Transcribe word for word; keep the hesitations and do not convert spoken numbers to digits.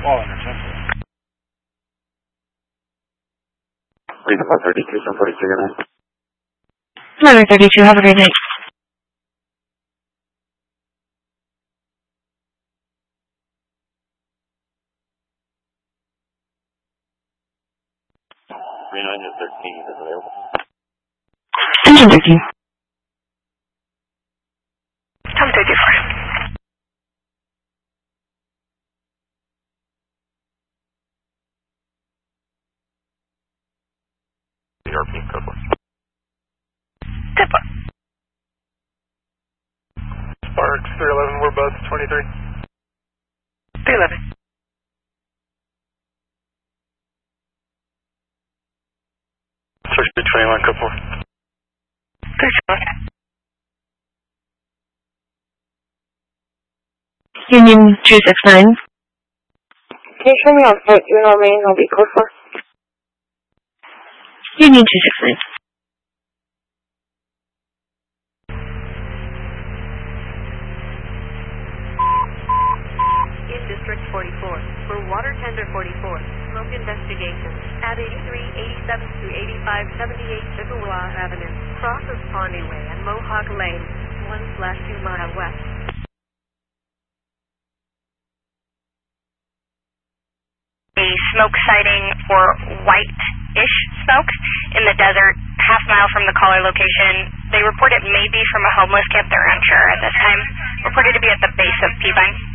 Wall intersection. Reasonable thirty-two, some forty-two, good night. Number thirty-two, have a great night. three nine thirteen is available. Engine thirteen. Tom thirty-four. European code one. Tempo. Sparks three eleven, we're bus twenty-three. three eleven. Switch to twenty-one, code four. thirty-four. Union two six nine. Can you show me on foot? You know main, I'll be code four. Union two six nine. In District forty-four, for Water Tender forty-four, smoke investigation at eighty-three, eighty-seven through eighty-five, seventy-eight Chippewa Avenue, crosses Pawnee Way and Mohawk Lane, one slash two mile west. A smoke sighting for white-ish smoke in the desert, half mile from the caller location. They report it may be from a homeless camp. They're unsure at this time. Reported to be at the base of Peavine.